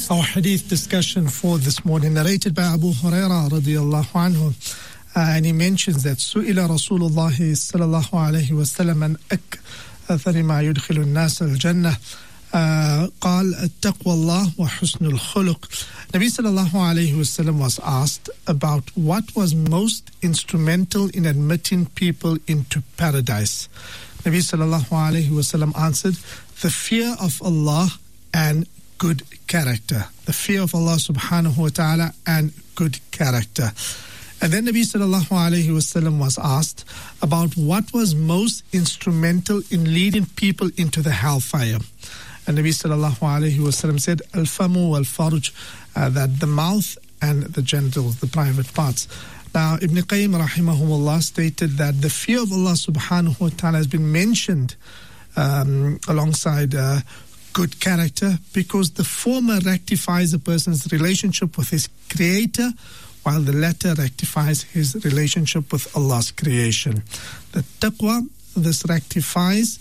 Our hadith discussion for this morning, narrated by Abu Huraira radiyallahu anhu, and he mentions that Su'ila Rasulullah sallallahu alayhi wa sallam an akthar ma yudkhilu an-nas al-jannah قال التقوى الله وحسن الخلق. Nabi sallallahu alayhi wa sallam was asked about what was most instrumental in admitting people into paradise. Nabi sallallahu alayhi wa sallam answered, the fear of Allah and good character. The fear of Allah subhanahu wa ta'ala and good character. And then Nabi sallallahu alayhi wa sallam was asked about what was most instrumental in leading people into the hellfire. And Nabi sallallahu alayhi wa sallam said, al-famu wal-farj, that the mouth and the genitals, the private parts. Now, Ibn Qayyim rahimahullah stated that the fear of Allah subhanahu wa ta'ala has been mentioned alongside good character, because the former rectifies a person's relationship with his creator, while the latter rectifies his relationship with Allah's creation. The taqwa, this rectifies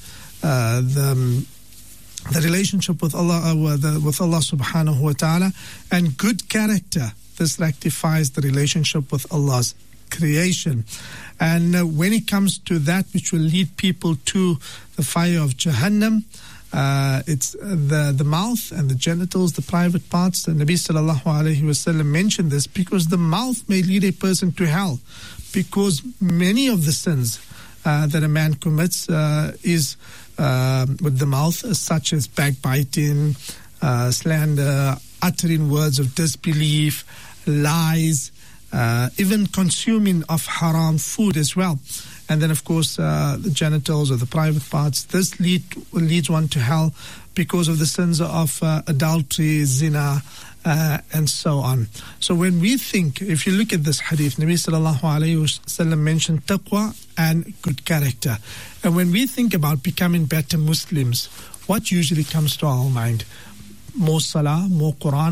the relationship with Allah, with Allah subhanahu wa ta'ala, and good character, this rectifies the relationship with Allah's creation. And when it comes to that which will lead people to the fire of Jahannam, it's the mouth and the genitals, the private parts. And Nabi sallallahu alayhi wa sallam mentioned this because the mouth may lead a person to hell, because many of the sins that a man commits is with the mouth, such as backbiting, slander, uttering words of disbelief, lies, even consuming of haram food as well. And then, of course, the genitals or the private parts, this leads one to hell because of the sins of adultery, zina, and so on. So when we think, if you look at this hadith, Nabi sallallahu alayhi wa sallam mentioned taqwa and good character. And when we think about becoming better Muslims, what usually comes to our mind? More salah, more Quran,